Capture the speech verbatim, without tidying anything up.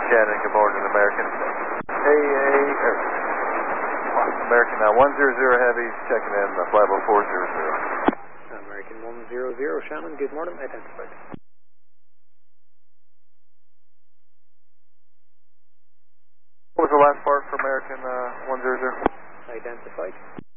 Shannon, good morning, American. A A, American now, one zero zero Heavy, checking in, uh, five oh four zero zero. American one zero zero, Shannon, good morning, identified. What was the last part for American uh, one zero zero? Identified.